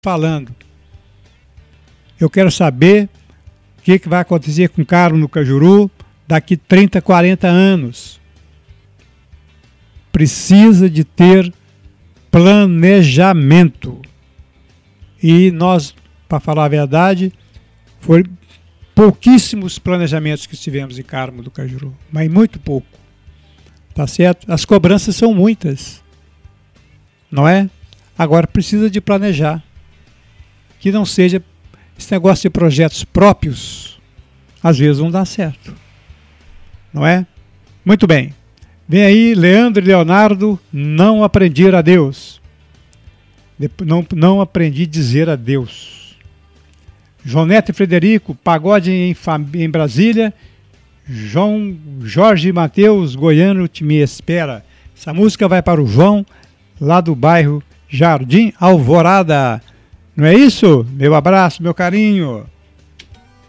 falando. Eu quero saber o que vai acontecer com o Carmo do Cajuru daqui 30, 40 anos. Precisa de ter planejamento. E nós, para falar a verdade, foi pouquíssimos planejamentos que tivemos em Carmo do Cajuru, mas muito pouco. Tá certo? As cobranças são muitas, não é? Agora precisa de planejar. Que não seja esse negócio de projetos próprios, às vezes não dá certo, não é? Muito bem. Vem aí Leandro e Leonardo, Não Aprendi a Deus. Não aprendi a dizer adeus. João Neto e Frederico, Pagode em Brasília. Jorge Mateus, Goiano, te me espera. Essa música vai para o João, lá do bairro Jardim Alvorada. Não é isso? Meu abraço, meu carinho.